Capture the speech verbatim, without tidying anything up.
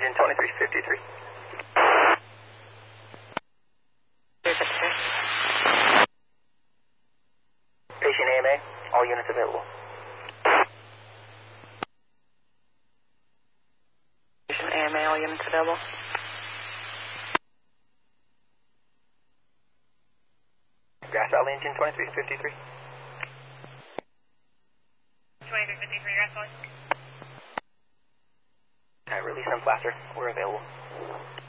engine twenty-three fifty-three. Patient A M A, all units available. Patient A M A, all units available. Grass Valley engine twenty-three fifty-three. twenty-three fifty-three, Grass Valley. Alright, release them faster. We're available.